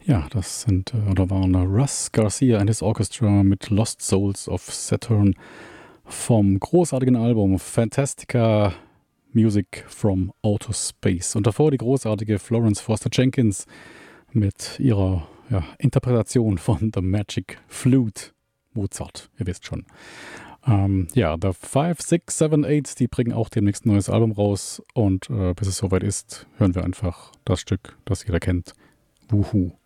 Ja, oder waren Russ Garcia and his Orchestra mit Lost Souls of Saturn vom großartigen Album Fantastica Music from Outer Space. Und davor die großartige Florence Foster Jenkins mit ihrer Interpretation von The Magic Flute. Mozart, ihr wisst schon. The 5, 6, 7, 8, die bringen auch demnächst ein neues Album raus. Und bis es soweit ist, hören wir einfach das Stück, das jeder kennt. Wuhu.